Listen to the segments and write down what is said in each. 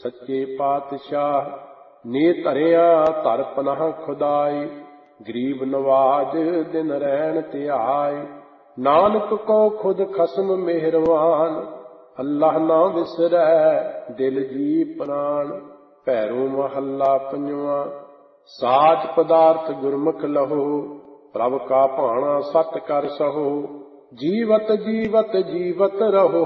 सच्चे पातशाह। ने धरिया धर पनाह खुदाई, गरीब नवाज दिन रैन ध्याय। नानक को खुद खसम मेहरवान, अल्लाह ना विसरै दिल जी प्राण। भैरो महला पंजवा। साच पदार्थ गुरमुख लहो, प्रभ का भाणा सत कर सहो। जीवत जीवत जीवत रहो,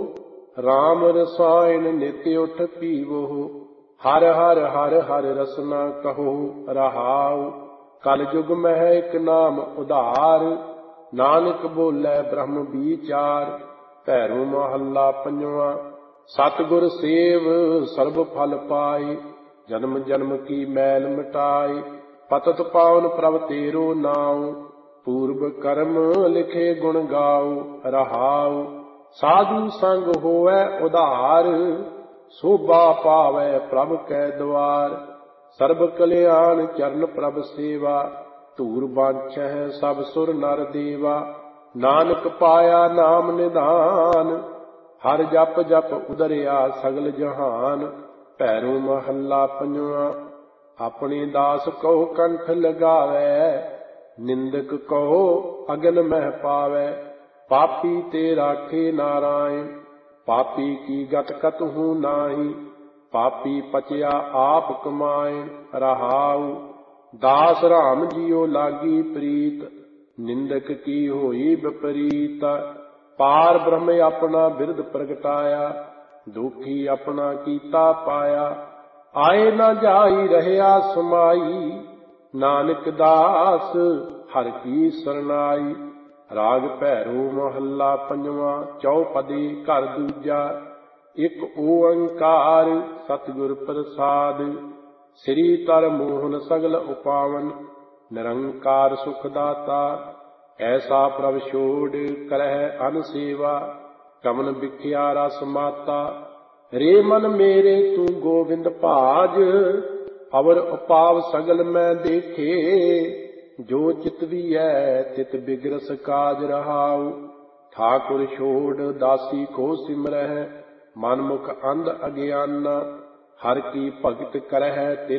राम रसायन नित्य उठ पीवो। हर हर हर हर रसना कहो रहाओ, कल युग मह एक नाम उधार। नानक बोले ब्रह्म विचार। भैरो महला पंजवा। सतगुर सेव सर्ब फल पाई, जन्म जन्म की मैल मिटाई। पतत पावन प्रभ तेरो नाम, पूर्व कर्म लिखे गुण गाओ रहाओ। साधु संग होवै उधार, शोभा पावै प्रभ कै द्वार। सर्ब कल्याण चरण प्रभ सेवा, धूर बांछै सब सुर नर देवा। नानक पाया नाम निधान, हर जप जप उदरिया सगल जहान। भैरो महला पंजवा। अपने दास कहो कंठ लगावै, निंदक कहो अगन मह पावै। पापी ते राखे नारायण, पापी की गत कतहु नाही। पापी पचया आप कमाए रहाऊ। दास राम जियो लागी प्रीत, निंदक की होई विपरीत। पार ब्रह्म अपना बिरद प्रगटाया, दुखी अपना कीता पाया। आए न जाई रहया समाई, नानक दास हर की सरनाई। राग भैरो महला पंजवा। चौपदी घर दूजा। एक ओंकार सतगुर प्रसाद, श्री तर मोहन सगल उपावन। निरंकार सुख दाता, ऐसा प्रभ छोड़ करह अन सेवा। कमन बिख्या रस माता, रे मन मेरे तू गोविंद भाज। अवर उपाव सगल मैं देखे, जो चित है तित बिगरस काज रहाऊ। ठाकुर छोड़ दासी को सिमरह, मन मुख अंध अज्ञाना। हर की भगत करह